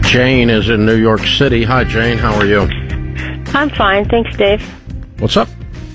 Jane is in New York City. Hi, Jane. How are you? I'm fine. Thanks, Dave. What's up?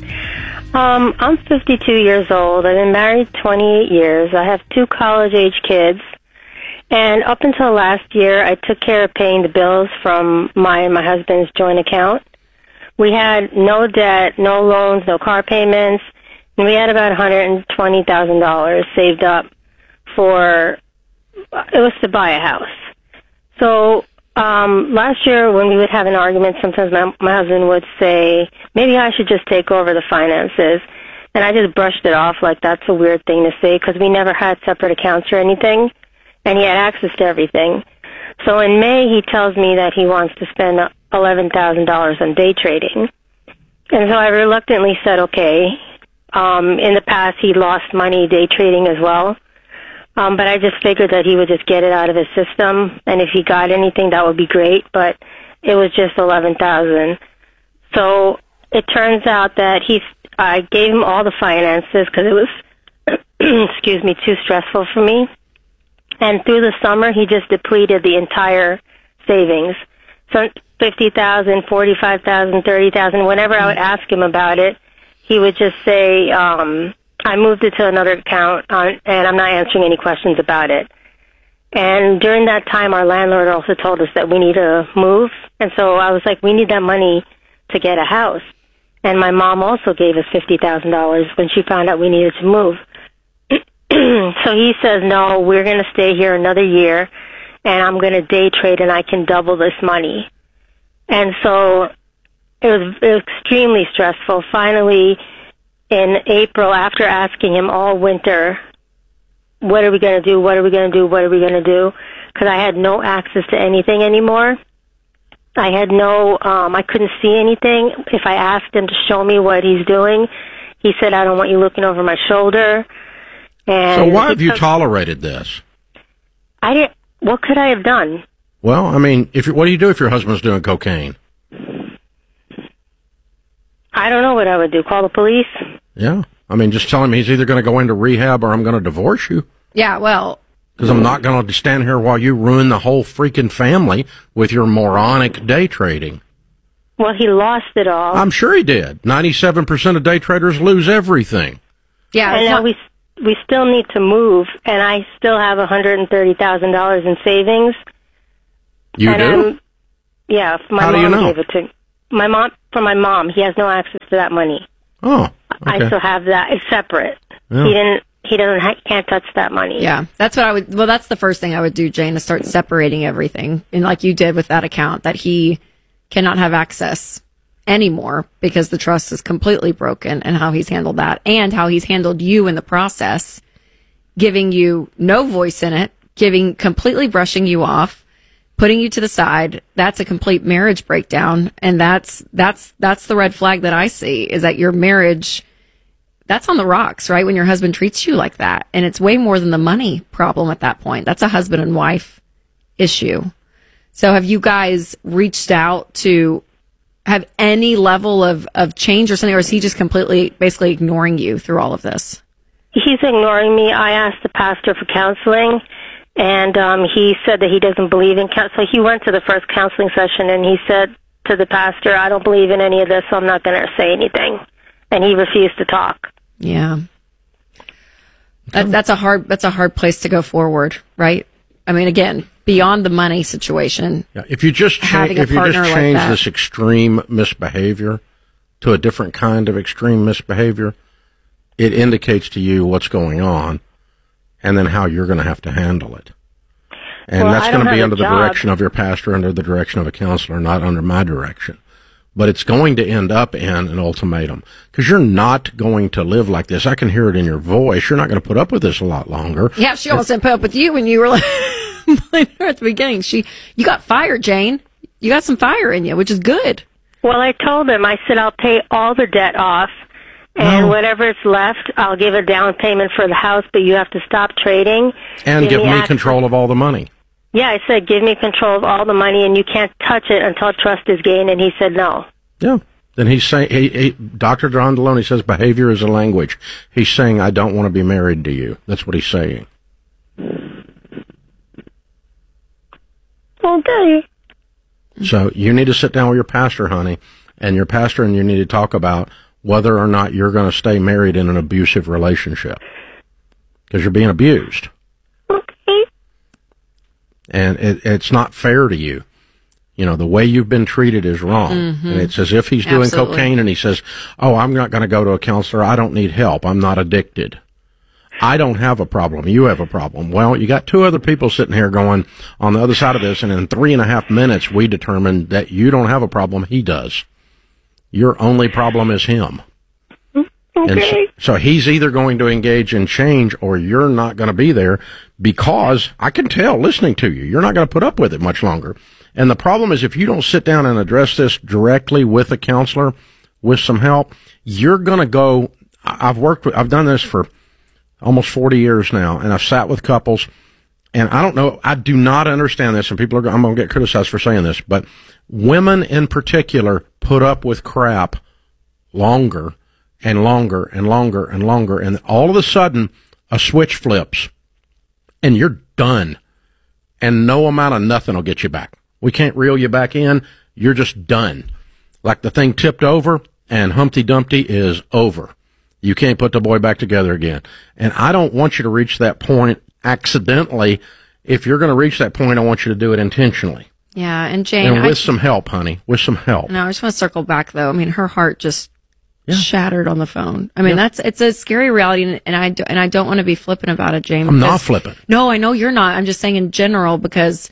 I'm 52 years old. I've been married 28 years. I have 2 college-age kids. And up until last year, I took care of paying the bills from my and my husband's joint account. We had no debt, no loans, no car payments, and we had about $120,000 saved up for, it was to buy a house. So last year when we would have an argument, sometimes my husband would say, maybe I should just take over the finances. And I just brushed it off like that's a weird thing to say because we never had separate accounts or anything, and he had access to everything. So in May, he tells me that he wants to spend $11,000 on day trading. And so I reluctantly said, okay. In the past, he lost money day trading as well. But I just figured that he would just get it out of his system, and if he got anything, that would be great. But it was just $11,000. So it turns out that I gave him all the finances because it was, excuse me, too stressful for me. And through the summer, he just depleted the entire savings. So $50,000, $45,000, $30,000. Whenever I would ask him about it, he would just say, I moved it to another account, and I'm not answering any questions about it. And during that time, our landlord also told us that we need to move. And so I was like, we need that money to get a house. And my mom also gave us $50,000 when she found out we needed to move. So he says, no, we're going to stay here another year, and I'm going to day trade, and I can double this money. And so it was extremely stressful. Finally, in April, after asking him all winter, what are we going to do, what are we going to do, what are we going to do, because I had no access to anything anymore. I had I couldn't see anything. If I asked him to show me what he's doing, he said, I don't want you looking over my shoulder. And so why have you tolerated this? What could I have done? Well, I mean, what do you do if your husband's doing cocaine? I don't know what I would do. Call the police? Yeah. I mean, just tell him he's either going to go into rehab or I'm going to divorce you. Yeah, well. Because I'm not going to stand here while you ruin the whole freaking family with your moronic day trading. Well, he lost it all. I'm sure he did. 97% of day traders lose everything. Yeah. And now we still need to move, and I still have $130,000 in savings. You do? Yeah, How do you know? Gave it to my mom. From my mom, he has no access to that money. Oh, okay. I still have that. It's separate. Yeah. He can't touch that money. Yeah, that's what I would. Well, that's the first thing I would do, Jane, is start separating everything, and like you did with that account, that he cannot have access anymore because the trust is completely broken, and how he's handled that, and how he's handled you in the process, giving you no voice in it, completely brushing you off, putting you to the side. That's a complete marriage breakdown, and that's the red flag that I see, is that your marriage, that's on the rocks, right? When your husband treats you like that, and it's way more than the money problem at that point. That's a husband and wife issue. So have you guys reached out to have any level of change or something, or is he just completely, basically ignoring you through all of this? He's ignoring me. I asked the pastor for counseling, and he said that he doesn't believe in counseling. So he went to the first counseling session, and he said to the pastor, I don't believe in any of this, so I'm not going to say anything. And he refused to talk. Yeah. That's a hard place to go forward, right? I mean, again, beyond the money situation. Yeah, if you just change this extreme misbehavior to a different kind of extreme misbehavior, it indicates to you what's going on and then how you're going to have to handle it. And that's going to be under the direction of your pastor, under the direction of a counselor, not under my direction. But it's going to end up in an ultimatum, because you're not going to live like this. I can hear it in your voice. You're not going to put up with this a lot longer. Yeah, she almost didn't put up with you when you were like at the beginning. You got fire, Jane. You got some fire in you, which is good. Well, I told him, I said, I'll pay all the debt off, and whatever's left, I'll give a down payment for the house, but you have to stop trading. And give me control of all the money. Yeah, I said, give me control of all the money, and you can't touch it until trust is gained, and he said no. Yeah. Then he's saying, Dr. Don Deloney says behavior is a language. He's saying, I don't want to be married to you. That's what he's saying. Okay. So you need to sit down with your pastor, honey, and your pastor and you need to talk about whether or not you're going to stay married in an abusive relationship. Because you're being abused. Okay. And it's not fair to you. You know, the way you've been treated is wrong. Mm-hmm. And it's as if he's doing cocaine and he says, oh, I'm not going to go to a counselor. I don't need help. I'm not addicted. I don't have a problem. You have a problem. Well, you got two other people sitting here going on the other side of this, and in 3.5 minutes, we determined that you don't have a problem. He does. Your only problem is him. Okay. And so he's either going to engage in change or you're not going to be there, because I can tell listening to you, you're not going to put up with it much longer. And the problem is, if you don't sit down and address this directly with a counselor, with some help, you're going to go. I've done this for almost 40 years now, and I've sat with couples, and I don't know, I do not understand this, and I'm going to get criticized for saying this, but women in particular put up with crap longer and longer and longer and longer, and all of a sudden, a switch flips, and you're done, and no amount of nothing will get you back. We can't reel you back in. You're just done. Like the thing tipped over, and Humpty Dumpty is over. You can't put the boy back together again. And I don't want you to reach that point accidentally. If you're going to reach that point, I want you to do it intentionally. Yeah, and Jane... And with some help, honey. With some help. No, I just want to circle back, though. I mean, her heart just shattered on the phone. I mean, it's a scary reality, and I don't want to be flippant about it, Jane. I'm not flippant. No, I know you're not. I'm just saying in general, because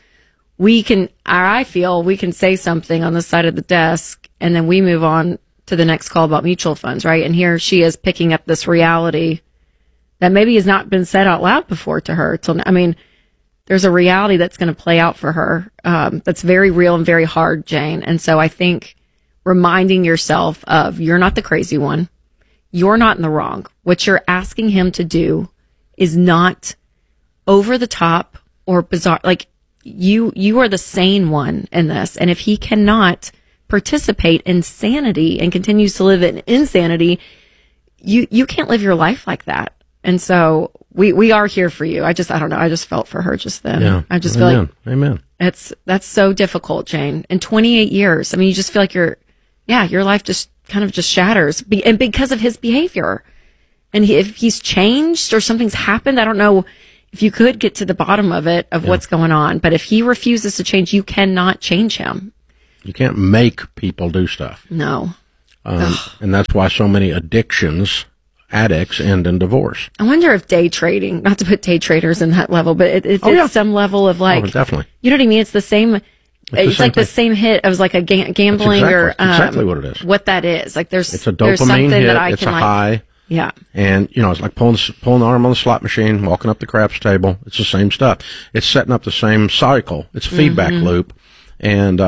I feel we can say something on the side of the desk, and then we move on to the next call about mutual funds, right? And here she is picking up this reality that maybe has not been said out loud before to her. There's a reality that's going to play out for her that's very real and very hard, Jane. And so I think reminding yourself of, you're not the crazy one. You're not in the wrong. What you're asking him to do is not over the top or bizarre. Like, you are the sane one in this. And if he cannot participate in sanity and continues to live in insanity, you can't live your life like that. And so we are here for you. I don't know. I just felt for her just then. Yeah. I just feel like Amen. That's so difficult, Jane. In 28 years, I mean, you just feel like your life just kind of just shatters, and because of his behavior. And if he's changed or something's happened, I don't know if you could get to the bottom of it, of what's going on. But if he refuses to change, you cannot change him. You can't make people do stuff. No. And that's why so many addicts end in divorce. I wonder if day trading, not to put day traders in that level, but it's some level of like, definitely. You know what I mean? It's the same. It's like the same hit. It was like a gambling or exactly what it is. What that is. Like it's a dopamine hit. That it's a high. Yeah. And, it's like pulling the arm on the slot machine, walking up the craps table. It's the same stuff. It's setting up the same cycle. It's a feedback loop. And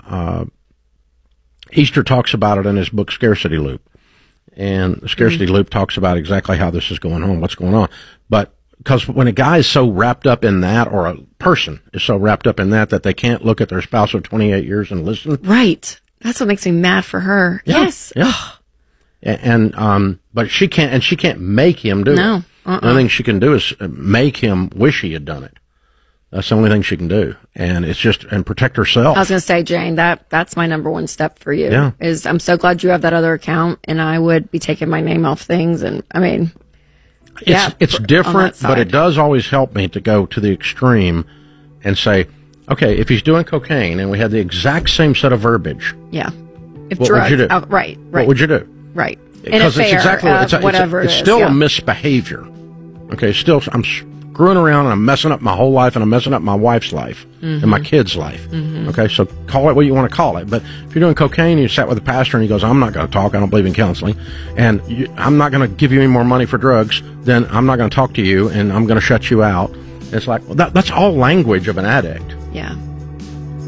Easter talks about it in his book, Scarcity Loop. And the Scarcity Loop talks about exactly how this is going on, what's going on. But because when a guy is so wrapped up in that, or a person is so wrapped up in that they can't look at their spouse of 28 years and listen. Right. That's what makes me mad for her. Yeah. Yes. Yeah. And but she can't make him do it. No. The only thing she can do is make him wish he had done it. That's the only thing she can do. And it's just, and protect herself. I was going to say, Jane, that's my number one step for you. Yeah. Is I'm so glad you have that other account, and I would be taking my name off things. And I mean, it's different, but it does always help me to go to the extreme and say, okay, if he's doing cocaine and we had the exact same set of verbiage. Yeah. What would you do? Right. What would you do? Right. Because it's exactly it's still a misbehavior. Okay, I'm screwing around and I'm messing up my whole life, and I'm messing up my wife's life and my kid's life. Okay, so call it what you want to call it. But if you're doing cocaine, you sat with a pastor and he goes, I'm not going to talk. I don't believe in counseling. And I'm not going to give you any more money for drugs. Then I'm not going to talk to you, and I'm going to shut you out. It's like, well, that's all language of an addict. Yeah.